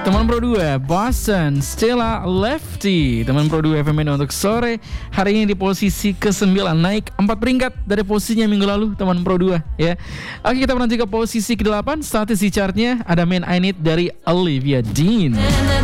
Teman Pro 2, Boston, Stella Lefty. Teman Pro 2 FMN untuk sore hari ini di posisi ke-9, naik 4 peringkat dari posisinya minggu lalu, teman Pro 2 ya. Oke, kita menuju ke posisi ke-8. Status di chartnya ada Man I Need dari Olivia Dean.